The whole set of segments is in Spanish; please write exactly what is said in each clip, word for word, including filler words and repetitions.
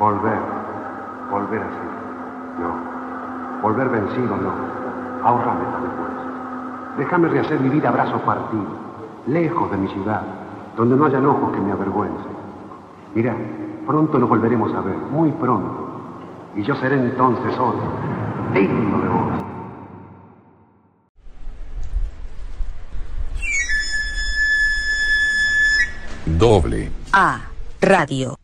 Volver, volver así. No. Volver vencido, no. Ahórrame esta vergüenza. Déjame rehacer mi vida a brazos partidos, lejos de mi ciudad, donde no hayan ojos que me avergüencen. Mira, pronto nos volveremos a ver, muy pronto. Y yo seré entonces otro, digno de vos. Doble A Radio.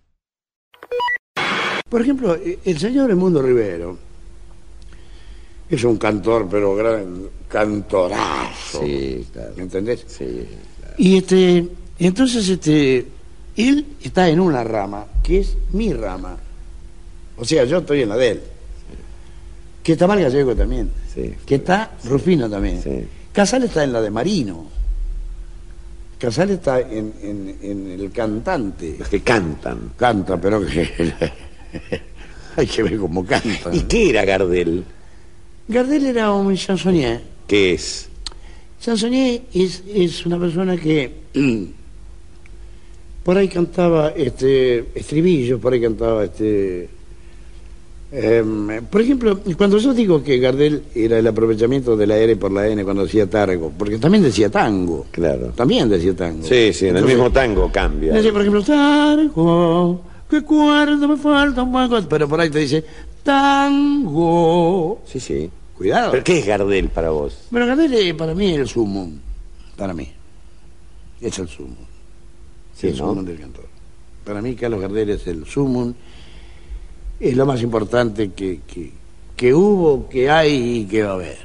Por ejemplo, el señor Edmundo Rivero es un cantor, pero gran cantorazo. Sí, claro. ¿Me entendés? Sí, claro. Y este, entonces este, él está en una rama que es mi rama. O sea, yo estoy en la de él. Sí. Que está Mal Gallego también. Sí. Que está Rufino también. Sí. Casal está en la de Marino. Casal está en, en, en el cantante. Los que cantan. Canta, pero que hay que ver cómo canta. ¿Y qué era Gardel? Gardel era un chansonnier. ¿Qué es? Chansonnier es, es una persona que por ahí cantaba este estribillo, por ahí cantaba este eh, por ejemplo, cuando yo digo que Gardel era el aprovechamiento de la R por la N cuando decía tango, porque también decía tango. Claro. También decía tango. Sí, sí, en el Entonces, mismo tango cambia. Decía, por ejemplo, tango, que cuerdo me falta un poco, pero por ahí te dice tango. Sí, sí. Cuidado. ¿Pero qué es Gardel para vos? Bueno, Gardel es, para mí es el sumo. Para mí. Es el sumo. Sí, el ¿no? sumo del cantor. Para mí Carlos Gardel es el sumo. Es lo más importante que, que, que hubo, que hay y que va a haber.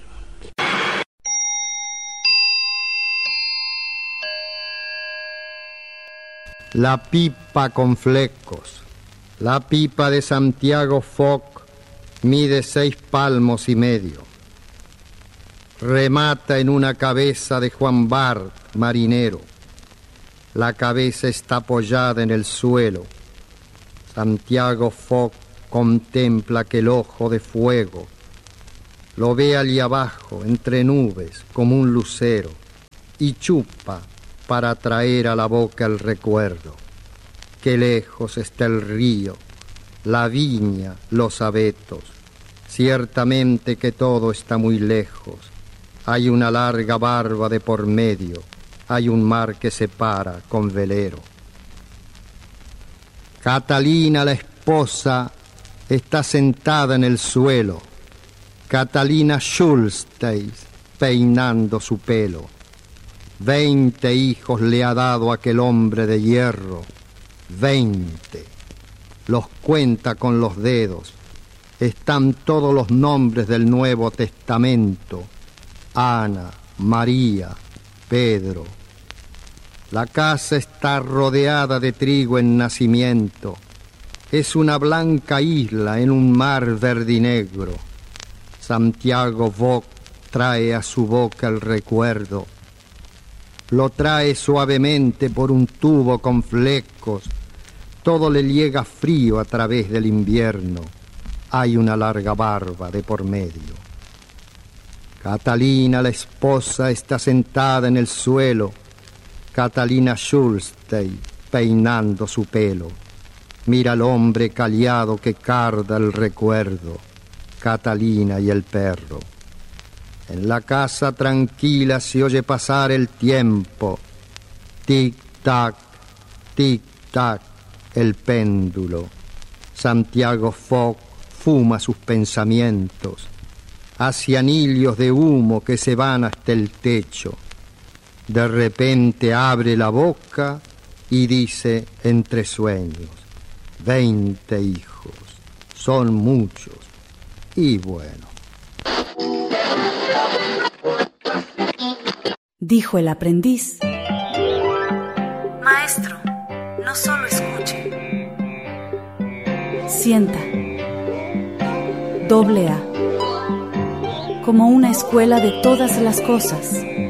La pipa con flecos. La pipa de Santiago Foc mide seis palmos y medio. Remata en una cabeza de Juan Bart, marinero. La cabeza está apoyada en el suelo. Santiago Foc contempla aquel ojo de fuego. Lo ve allí abajo, entre nubes, como un lucero, y chupa para traer a la boca el recuerdo. Qué lejos está el río, la viña, los abetos. Ciertamente que todo está muy lejos. Hay una larga barba de por medio, hay un mar que separa con velero. Catalina, la esposa, está sentada en el suelo. Catalina Schulstein, peinando su pelo. Veinte hijos le ha dado aquel hombre de hierro. Veinte. Los cuenta con los dedos. Están todos los nombres del Nuevo Testamento. Ana, María, Pedro. La casa está rodeada de trigo en nacimiento. Es una blanca isla en un mar verdinegro. Santiago Foc trae a su boca el recuerdo. Lo trae suavemente por un tubo con flecos. Todo le llega frío a través del invierno. Hay una larga barba de por medio. Catalina, la esposa, está sentada en el suelo. Catalina Schulstein, peinando su pelo. Mira al hombre callado que carda el recuerdo. Catalina y el perro. En la casa tranquila se oye pasar el tiempo. Tic-tac, tic-tac, el péndulo. Santiago Foc fuma sus pensamientos. Hace anillos de humo que se van hasta el techo. De repente abre la boca y dice entre sueños: veinte hijos, son muchos. Y bueno. Dijo el aprendiz: Maestro, no solo escuche, sienta. Doble A, como una escuela de todas las cosas.